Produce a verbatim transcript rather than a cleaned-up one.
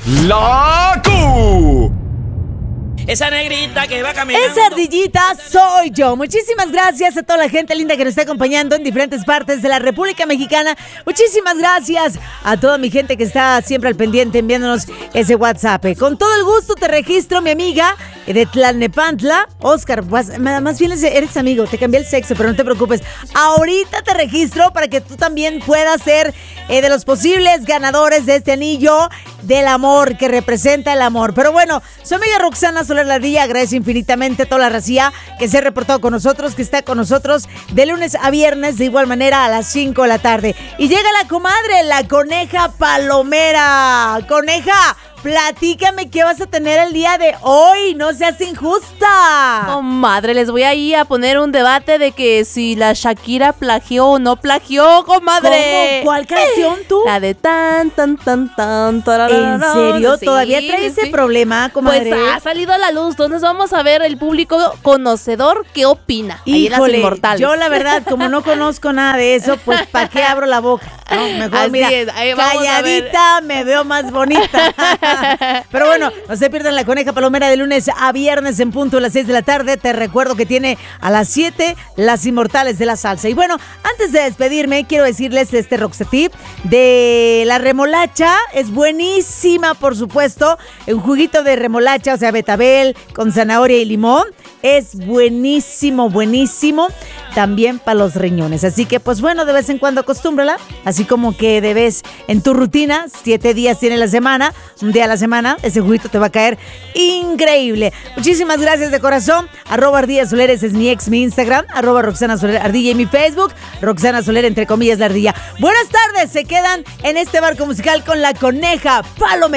La Q. Esa negrita que va caminando. Esa ardillita soy yo. Muchísimas gracias a toda la gente linda que nos está acompañando en diferentes partes de la República Mexicana. Muchísimas gracias a toda mi gente que está siempre al pendiente enviándonos ese WhatsApp. Con todo el gusto te registro, mi amiga de Tlalnepantla, Oscar. Pues, más bien eres amigo, te cambié el sexo, pero no te preocupes. Ahorita te registro para que tú también puedas ser eh, de los posibles ganadores de este anillo del amor, que representa el amor. Pero bueno, su amiga Roxana Soler La Ardilla agradece infinitamente a toda la racía que se ha reportado con nosotros, que está con nosotros de lunes a viernes, de igual manera a las cinco de la tarde. Y llega la comadre, la Coneja Palomera. Coneja, platícame qué vas a tener el día de hoy, no seas injusta. Comadre, les voy ahí a poner un debate de que si la Shakira plagió o no plagió, comadre. ¿Cómo? ¿Cuál canción tú? La de tan, tan, tan, tan, tararara. ¿En serio? Sí, ¿Todavía trae ese sí. problema, comadre? Pues ha salido a la luz, entonces vamos a ver el público conocedor qué opina. Ahí en Las Híjole, Inmortales. yo la verdad, como no conozco nada de eso, pues ¿para qué abro la boca? No, mejor Así mira, es, ahí vamos a ver. calladita me veo más bonita. Pero bueno, no se pierdan la Coneja Palomera de lunes a viernes en punto a las seis de la tarde. Te recuerdo que tiene a las siete Las Inmortales de la Salsa. Y bueno, antes de despedirme, quiero decirles este Roxetip de la remolacha. Es buenísima, por supuesto. Un juguito de remolacha, o sea, betabel con zanahoria y limón. Es buenísimo, buenísimo. También para los riñones. Así que, pues bueno, de vez en cuando acostúmbrala. Así como que de vez en tu rutina, siete días tiene la semana, un día a la semana, ese juguito te va a caer increíble. Muchísimas gracias de corazón. Arroba Ardilla Soler, ese es mi ex, mi Instagram. Arroba Roxana Soler Ardilla y mi Facebook. Roxana Soler, entre comillas, la Ardilla. Buenas tardes, se quedan en este barco musical con la Coneja Palomera.